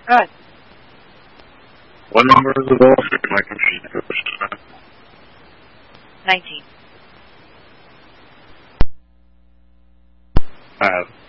Good. What number is the ball? My computer. 19.